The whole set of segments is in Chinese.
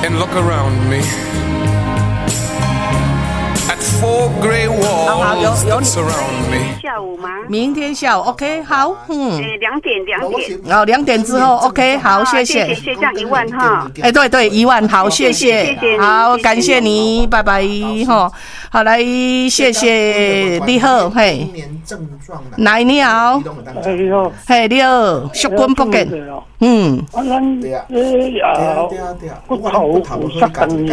and look around me at four gray walls that surround me. 下午吗？ 明天下午 OK 好， 2点。 哦2点之后 OK 好，谢谢。 谢谢，这样1万哈。 哎，对对，1万好，谢谢，好，感谢你，拜拜哈。好，来，谢谢你好，嘿，来你好， 你好， 嘿你好，淑君福建，嗯， 骨头摔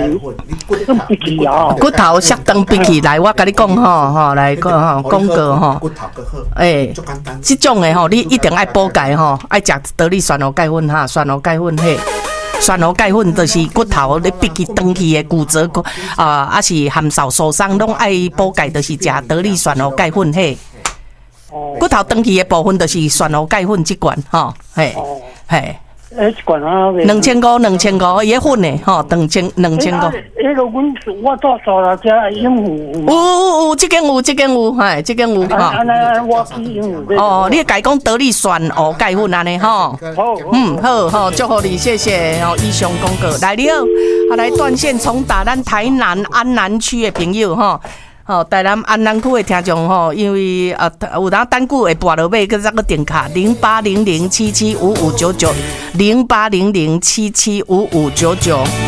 断闭起来，我跟你讲吼，来讲过吼，哎，这种的吼，你一定爱补钙吼，爱食得力酸蚵钙粉哈，酸蚵钙粉嘿。酸蚵钙粉就是骨头你闭起长去的骨折还是含少受伤，拢爱补钙，就是食得力酸蚵钙粉嘿。骨头长去的部分就是酸蚵钙粉这罐吼，嘿，嘿。 一罐啊 2500，伊粉的吼，2500。 迄个我做沙拉只鹦鹉。有，这间有，嘿，这间有哈。 我去鹦鹉。 哦，你甲伊讲得力酸蚵钙粉安尼吼。好，祝福你，谢谢哦。以上广告来你好，来断线重打咱台南安南区的朋友吼。台南安南区的听众吼，因为有当单句会拨落尾，佮再个电卡0800775599，0800775599。